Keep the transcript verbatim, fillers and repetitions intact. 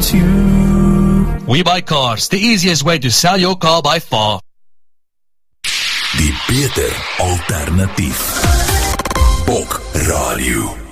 about you. We Buy Cars, the easiest way to sell your car by far. Die beter alternatief. Bok Radio.